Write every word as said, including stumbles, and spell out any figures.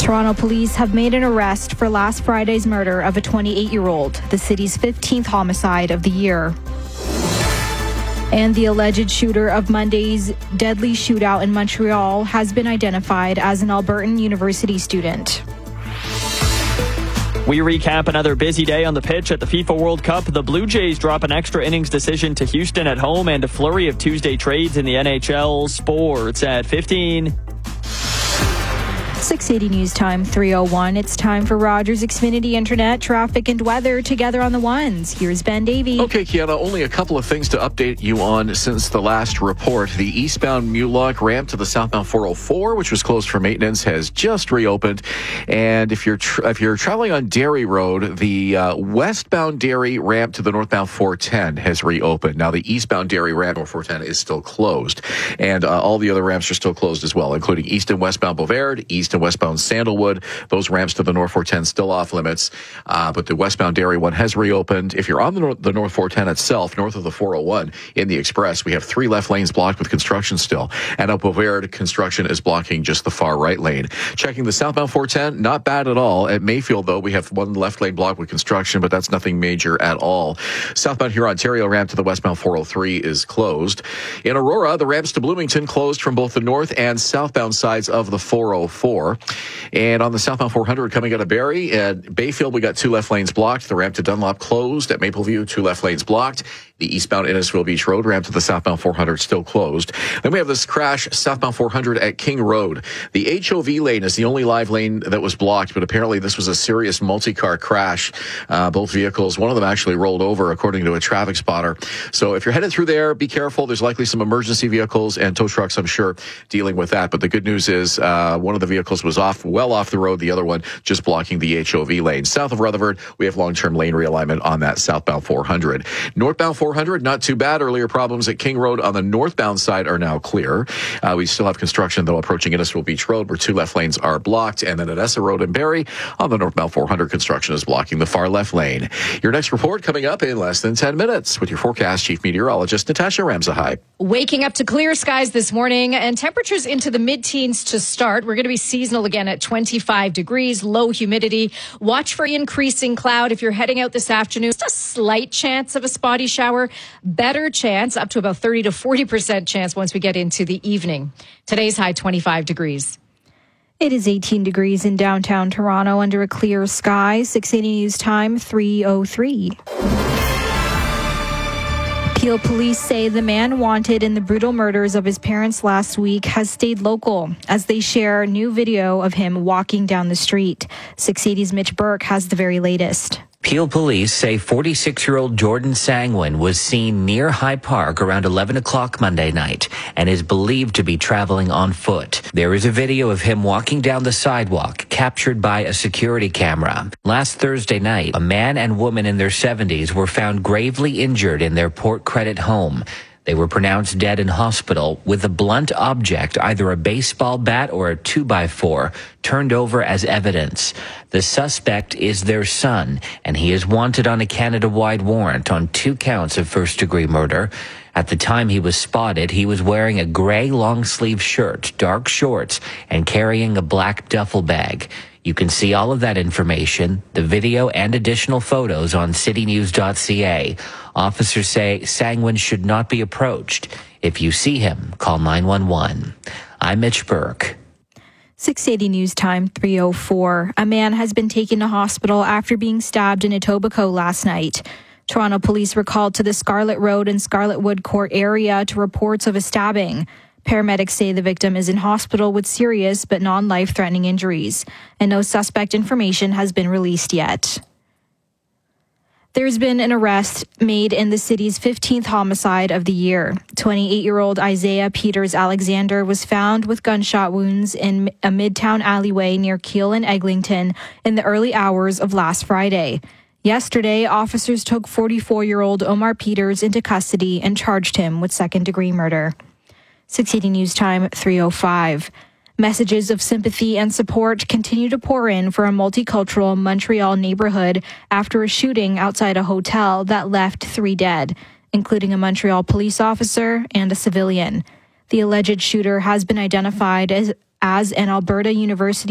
Toronto police have made an arrest for last Friday's murder of a twenty-eight-year-old, the city's fifteenth homicide of the year. And the alleged shooter of Monday's deadly shootout in Montreal has been identified as an Albertan University student. We recap another busy day on the pitch at the FIFA World Cup. The Blue Jays drop an extra innings decision to Houston at home and a flurry of Tuesday trades in the N H L. Sports at fifteen. six eighty News Time, three oh one. It's time for Rogers Xfinity Internet, traffic and weather together on the ones. Here's Ben Davey. Okay, Kiana, only a couple of things to update you on since the last report. The eastbound Mulock ramp to the southbound four oh four, which was closed for maintenance, has just reopened. And if you're tra- if you're traveling on Derry Road, the uh, westbound Derry ramp to the northbound four ten has reopened. Now, the eastbound Derry ramp or four ten is still closed. And uh, all the other ramps are still closed as well, including east and westbound Bovaird, east and westbound Sandalwood. Those ramps to the North four ten still off limits, uh, but the westbound Derry one has reopened. If you're on the North, the North four ten itself, north of the four oh one in the Express, we have three left lanes blocked with construction still. And up Bovaird, construction is blocking just the far right lane. Checking the southbound four ten, not bad at all. At Mayfield, though, we have one left lane blocked with construction, but that's nothing major at all. Southbound Huron Ontario ramp to the westbound four oh three is closed. In Aurora, the ramps to Bloomington closed from both the north and southbound sides of the four oh four. And on the southbound four hundred coming out of Barrie, at Bayfield, we got two left lanes blocked. The ramp to Dunlop closed. At Mapleview, two left lanes blocked. The eastbound Innisfil Beach Road ramp to the southbound four hundred still closed. Then we have this crash southbound four hundred at King Road. The H O V lane is the only live lane that was blocked, but apparently this was a serious multi-car crash. Uh, both vehicles, one of them actually rolled over, according to a traffic spotter. So if you're headed through there, be careful. There's likely some emergency vehicles and tow trucks, I'm sure, dealing with that. But the good news is uh, one of the vehicles was off, well off the road. The other one just blocking the H O V lane. South of Rutherford, we have long-term lane realignment on that southbound four hundred. Northbound four hundred, not too bad. Earlier problems at King Road on the northbound side are now clear. Uh, we still have construction, though, approaching Innisfil Beach Road, where two left lanes are blocked. And then at Essa Road and Barrie, on the northbound four hundred, construction is blocking the far left lane. Your next report coming up in less than ten minutes with your forecast, Chief Meteorologist Natasha Ramsahai. Waking up to clear skies this morning and temperatures into the mid-teens to start. We're going to be seasonal again at twenty-five degrees, low humidity. Watch for increasing cloud if you're heading out this afternoon. Just a slight chance of a spotty shower. Better chance, up to about thirty to forty percent chance once we get into the evening. Today's high, twenty-five degrees. It is eighteen degrees in downtown Toronto under a clear sky. six eighty News Time, three oh three. Peel police say the man wanted in the brutal murders of his parents last week has stayed local as they share new video of him walking down the street. six eighty's Mitch Burke has the very latest. Peel police say forty-six-year-old Jordan Sangwin was seen near High Park around eleven o'clock Monday night and is believed to be traveling on foot. There is a video of him walking down the sidewalk captured by a security camera. Last Thursday night, a man and woman in their seventies were found gravely injured in their Port Credit home. They were pronounced dead in hospital with a blunt object, either a baseball bat or a two by four, turned over as evidence. The suspect is their son, and he is wanted on a Canada-wide warrant on two counts of first-degree murder. At the time he was spotted, he was wearing a gray long-sleeve shirt, dark shorts, and carrying a black duffel bag. You can see all of that information, the video and additional photos on city news dot c a. Officers say Sangwin should not be approached. If you see him, call nine one one. I'm Mitch Burke. six eighty News Time, three oh four. A man has been taken to hospital after being stabbed in Etobicoke last night. Toronto police were called to the Scarlett Road and Scarlett Wood Court area to reports of a stabbing. Paramedics say the victim is in hospital with serious but non-life-threatening injuries, and no suspect information has been released yet. There's been an arrest made in the city's fifteenth homicide of the year. twenty-eight-year-old Isaiah Peters Alexander was found with gunshot wounds in a midtown alleyway near Keele and Eglinton in the early hours of last Friday. Yesterday, officers took forty-four-year-old Omar Peters into custody and charged him with second-degree murder. six eighty News Time, three oh five. Messages of sympathy and support continue to pour in for a multicultural Montreal neighborhood after a shooting outside a hotel that left three dead, including a Montreal police officer and a civilian. The alleged shooter has been identified as, as an Alberta University